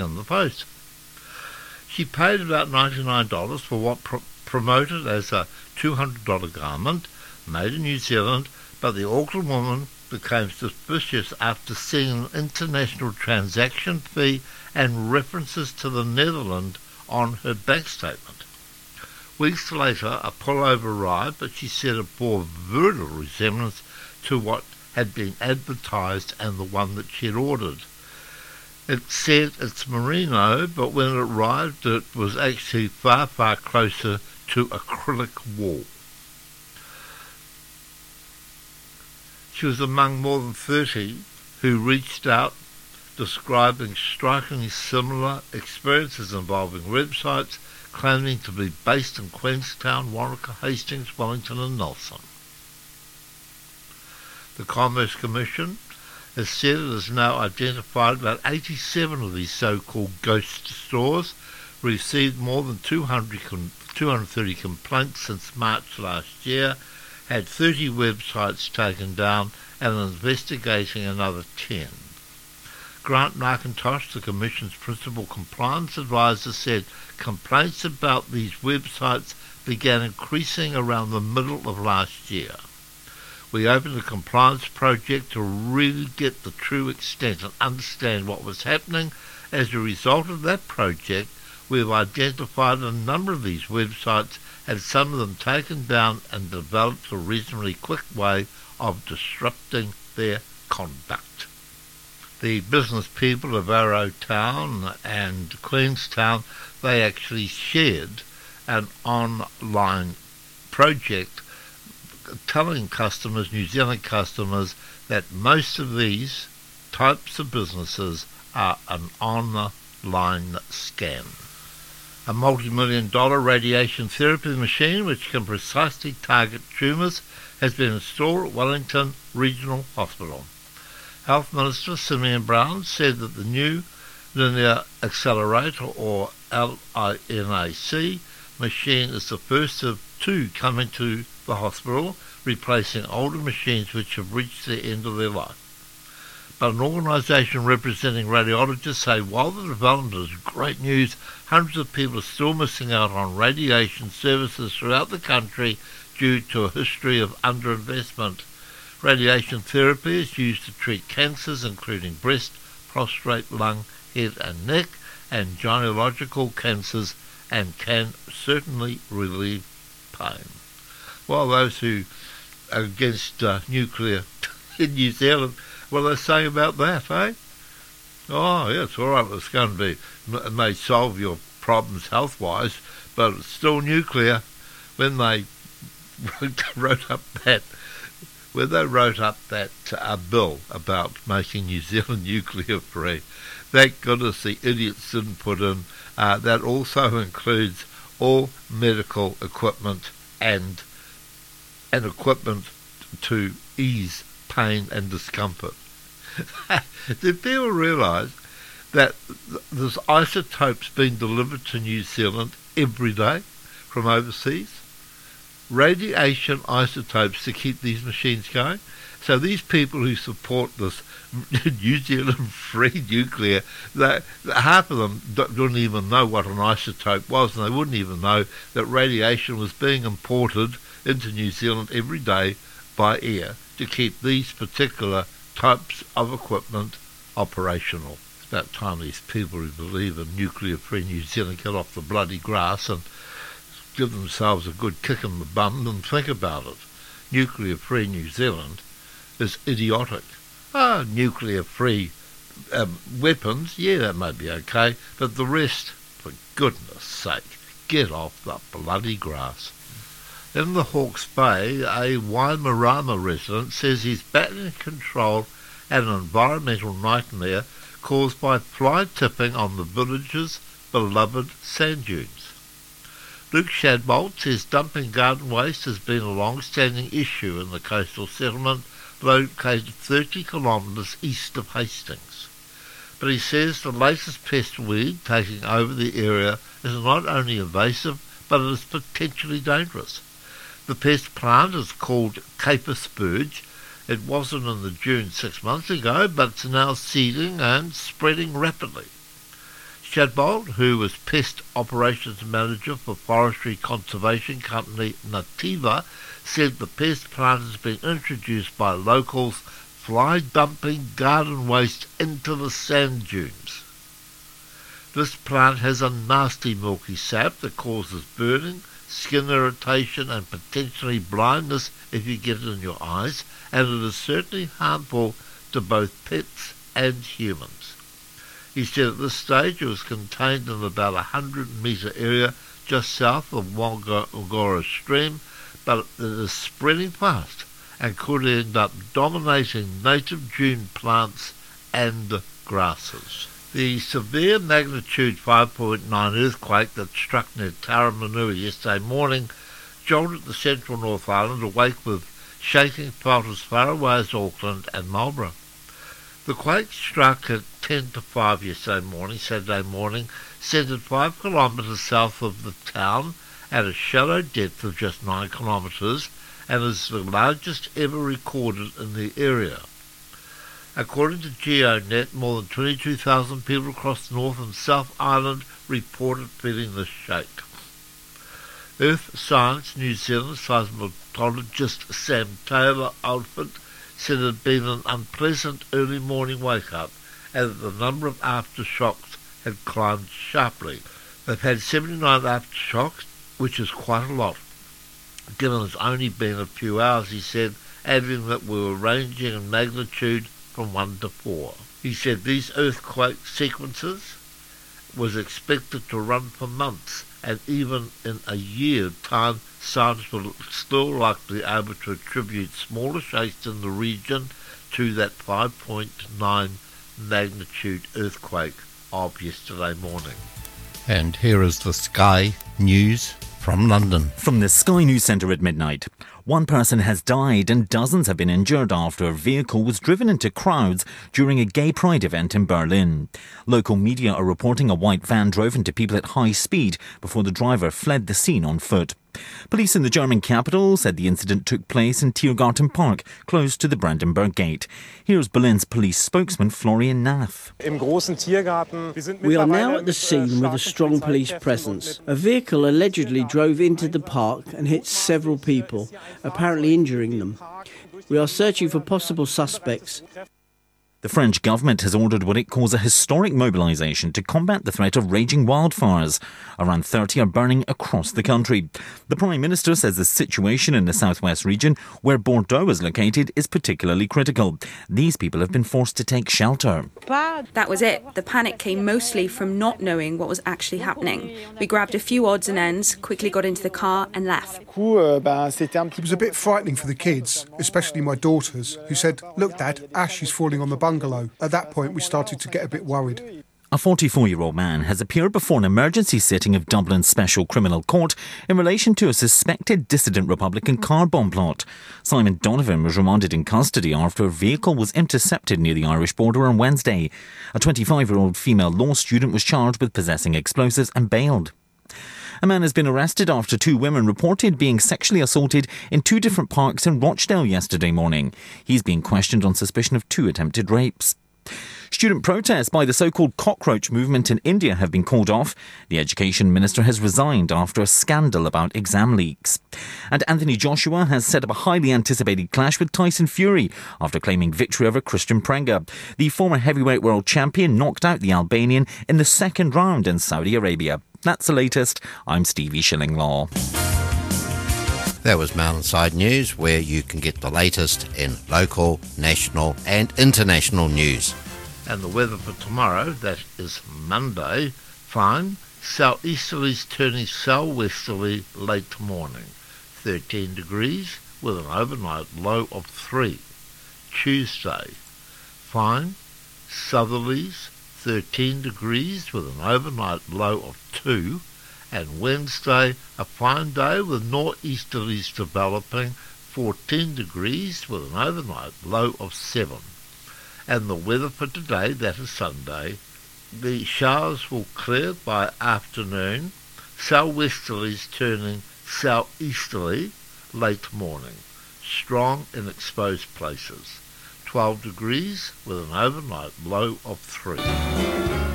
in the post. She paid about $99 for what promoted as a $200 garment made in New Zealand, but the Auckland woman became suspicious after seeing an international transaction fee and references to the Netherlands on her bank statement. Weeks later, a pullover arrived, but she said it bore very resemblance to what had been advertised and the one that she had ordered. It said it's merino, but when it arrived it was actually far, far closer to acrylic wool. She was among more than 30 who reached out describing strikingly similar experiences involving websites claiming to be based in Queenstown, Wanaka, Hastings, Wellington and Nelson. The Commerce Commission has said it has now identified about 87 of these so-called ghost stores, received more than 230 complaints since March last year, had 30 websites taken down and are investigating another 10. Grant McIntosh, the Commission's principal compliance advisor, said complaints about these websites began increasing around the middle of last year. We opened a compliance project to really get the true extent and understand what was happening. As a result of that project, we've identified a number of these websites, had some of them taken down and developed a reasonably quick way of disrupting their conduct. The business people of Arrowtown and Queenstown, they actually shared an online project telling customers, New Zealand customers, that most of these types of businesses are an online scam. A multi-million-dollar radiation therapy machine which can precisely target tumours has been installed at Wellington Regional Hospital. Health Minister Simeon Brown said that the new linear accelerator, or LINAC, machine is the first of two coming to the hospital, replacing older machines which have reached the end of their life. But an organisation representing radiologists say while the development is great news, hundreds of people are still missing out on radiation services throughout the country due to a history of underinvestment. Radiation therapy is used to treat cancers including breast, prostate, lung, head and neck, and gynecological cancers, and can certainly relieve pain. While those who are against nuclear in New Zealand, what are they saying about that, eh? Oh, yeah, it's all right, it's going to be, it may solve your problems health-wise, but it's still nuclear. When they wrote up that bill about making New Zealand nuclear-free, thank goodness the idiots didn't put in that also includes all medical equipment and equipment to ease pain and discomfort. Did people realise that there's isotopes being delivered to New Zealand every day from overseas? Radiation isotopes to keep these machines going. So these people who support this New Zealand free nuclear, half of them didn't even know what an isotope was, and they wouldn't even know that radiation was being imported into New Zealand every day by air to keep these particular types of equipment operational. It's about time these people who believe in nuclear-free New Zealand get off the bloody grass and give themselves a good kick in the bum and think about it. Nuclear-free New Zealand is idiotic. Nuclear-free weapons, yeah, that may be okay, but the rest, for goodness sake, get off the bloody grass. In the Hawke's Bay, a Waimarama resident says he's badly controlled at an environmental nightmare caused by fly tipping on the village's beloved sand dunes. Luke Shadbolt says dumping garden waste has been a long-standing issue in the coastal settlement located 30 kilometres east of Hastings. But he says the latest pest weed taking over the area is not only invasive, but it is potentially dangerous. The pest plant is called caper spurge. It wasn't in the June 6 months ago, but it's now seeding and spreading rapidly. Shadbolt, who was Pest Operations Manager for Forestry Conservation Company Nativa, said the pest plant has been introduced by locals fly dumping garden waste into the sand dunes. This plant has a nasty milky sap that causes burning, skin irritation and potentially blindness if you get it in your eyes, and it is certainly harmful to both pets and humans. He said at this stage it was contained in about a 100-metre area just south of Wangara Stream, but it is spreading fast and could end up dominating native dune plants and grasses. The severe magnitude 5.9 earthquake that struck near Taramanui yesterday morning jolted the central North Island, awake with shaking felt as far away as Auckland and Marlborough. The quake struck at 10 to 5 Saturday morning, centred 5 kilometres south of the town at a shallow depth of just 9 kilometres, and is the largest ever recorded in the area. According to GeoNet, more than 22,000 people across North and South Island reported feeling the shake. Earth Science New Zealand seismologist Sam Taylor Alford said it had been an unpleasant early morning wake-up and that the number of aftershocks had climbed sharply. They've had 79 aftershocks, which is quite a lot, given it's only been a few hours, he said, adding that we were ranging in magnitude from 1 to 4. He said these earthquake sequences was expected to run for months, and even in a year's time, scientists will still likely be able to attribute smaller shakes in the region to that 5.9 magnitude earthquake of yesterday morning. And here is the Sky News from London. From the Sky News Centre at midnight. One person has died and dozens have been injured after a vehicle was driven into crowds during a gay pride event in Berlin. Local media are reporting a white van drove into people at high speed before the driver fled the scene on foot. Police in the German capital said the incident took place in Tiergarten Park, close to the Brandenburg Gate. Here's Berlin's police spokesman Florian Nath. We are now at the scene with a strong police presence. A vehicle allegedly drove into the park and hit several people, apparently injuring them. We are searching for possible suspects. The French government has ordered what it calls a historic mobilisation to combat the threat of raging wildfires. Around 30 are burning across the country. The Prime Minister says the situation in the southwest region, where Bordeaux is located, is particularly critical. These people have been forced to take shelter. That was it. The panic came mostly from not knowing what was actually happening. We grabbed a few odds and ends, quickly got into the car and left. It was a bit frightening for the kids, especially my daughters, who said, "Look, Dad, ash is falling on the bungalow." At that point, we started to get a bit worried. A 44-year-old man has appeared before an emergency sitting of Dublin's Special Criminal Court in relation to a suspected dissident Republican car bomb plot. Simon Donovan was remanded in custody after a vehicle was intercepted near the Irish border on Wednesday. A 25-year-old female law student was charged with possessing explosives and bailed. A man has been arrested after 2 women reported being sexually assaulted in 2 different parks in Rochdale yesterday morning. He's being questioned on suspicion of 2 attempted rapes. Student protests by the so-called cockroach movement in India have been called off. The education minister has resigned after a scandal about exam leaks. And Anthony Joshua has set up a highly anticipated clash with Tyson Fury after claiming victory over Christian Pranga. The former heavyweight world champion knocked out the Albanian in the second round in Saudi Arabia. That's the latest. I'm Stevie Shillinglaw. That was Mountainside News, where you can get the latest in local, national and international news. And the weather for tomorrow, that is Monday, fine. Southeasterlies turning southwesterly late morning. 13 degrees with an overnight low of 3. Tuesday, fine. Southerlies 13 degrees with an overnight low of 2. And Wednesday, a fine day with northeasterlies developing, 14 degrees with an overnight low of 7. And the weather for today, that is Sunday, the showers will clear by afternoon, southwesterlies turning southeasterly late morning, strong in exposed places, 12 degrees with an overnight low of 3.